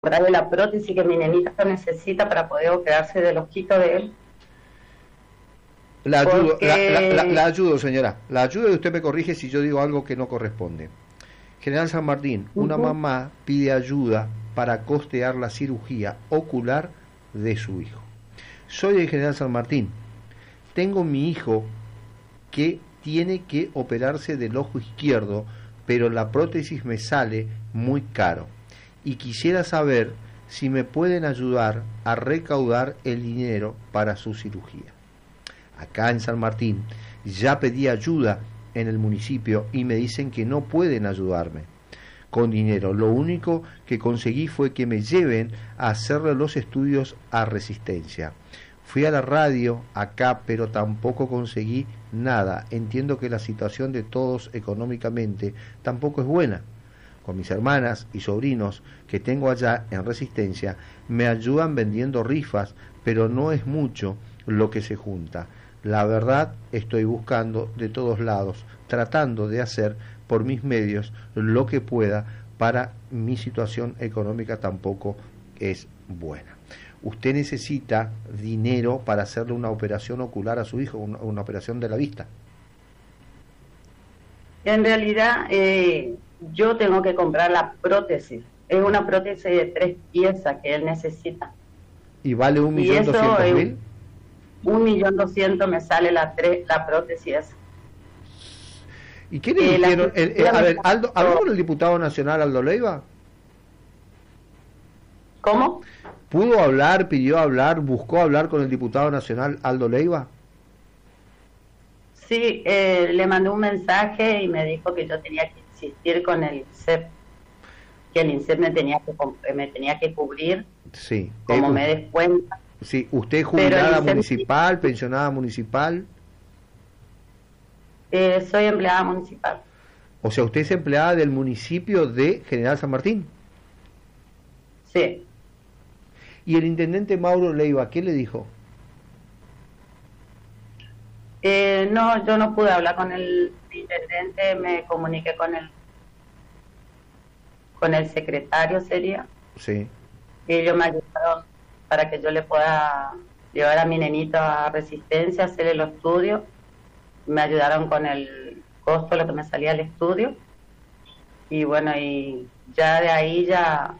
comprarle la prótesis que mi nenita necesita para poder operarse del ojito de él. La ayudo, Porque... la ayudo, señora. La ayudo y usted me corrige si yo digo algo que no corresponde. General San Martín, una mamá pide ayuda para costear la cirugía ocular de su hijo. Soy el General San Martín. Tengo mi hijo que tiene que operarse del ojo izquierdo, pero la prótesis me sale muy caro. Y quisiera saber si me pueden ayudar a recaudar el dinero para su cirugía. Acá en San Martín ya pedí ayuda en el municipio y me dicen que no pueden ayudarme con dinero. Lo único que conseguí fue que me lleven a hacerle los estudios a Resistencia. Fui a la radio acá, pero tampoco conseguí nada. Entiendo que la situación de todos económicamente tampoco es buena. Con mis hermanas y sobrinos que tengo allá en Resistencia, me ayudan vendiendo rifas, pero no es mucho lo que se junta. La verdad, estoy buscando de todos lados, tratando de hacer por mis medios lo que pueda, para mi situación económica tampoco es buena. Usted necesita dinero para hacerle una operación ocular a su hijo, una operación de la vista. En realidad, yo tengo que comprar la prótesis. Es una prótesis de 3 piezas que él necesita. ¿Y vale 1.200.000? 1.200.000 me sale la prótesis esa. ¿Y qué le dijeron? A ver, ¿habló con el diputado nacional Aldo Leiva? ¿Cómo? ¿Pudo hablar, pidió hablar, buscó hablar con el diputado nacional Aldo Leiva? Sí, le mandé un mensaje y me dijo que yo tenía que insistir con el INSEP, que el INSEP me tenía que cubrir, sí, como me des cuenta. Sí, ¿usted es jubilada municipal, pensionada municipal? Soy empleada municipal. O sea, ¿usted es empleada del municipio de General San Martín? Sí. ¿Y el intendente Mauro Leiva qué le dijo? No, yo no pude hablar con el intendente, me comuniqué con el secretario, sería. Sí. Y ellos me ayudaron para que yo le pueda llevar a mi nenito a Resistencia, hacerle los estudios. Me ayudaron con el costo, lo que me salía el estudio. Y bueno, y ya de ahí ya